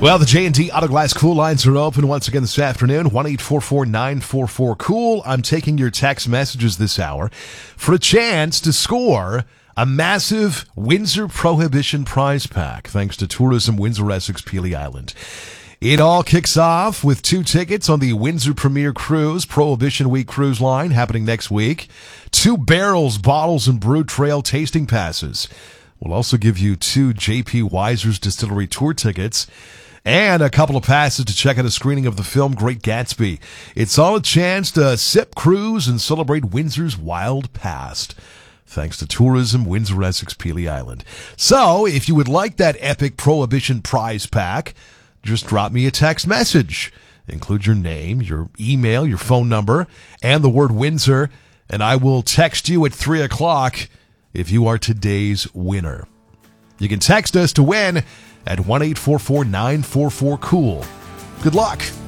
Well, the J&D Auto Glass Cool lines are open once again this afternoon. 1-844-944-COOL. I'm taking your text messages this hour for a chance to score a massive Windsor Prohibition prize pack thanks to Tourism Windsor Essex Pelee Island. It all kicks off with 2 tickets on the Windsor Premier Cruise Prohibition Week cruise line happening next week. 2 barrels, bottles, and brew trail tasting passes. We'll also give you 2 J.P. Weiser's Distillery Tour tickets and a couple of passes to check out a screening of the film Great Gatsby. It's all a chance to sip, cruise, and celebrate Windsor's wild past, thanks to Tourism Windsor Essex Pelee Island. So, if you would like that epic Prohibition prize pack, just drop me a text message. Include your name, your email, your phone number, and the word Windsor, and I will text you at 3 o'clock if you are today's winner. You can text us to win at 1-844-944-COOL. Good luck.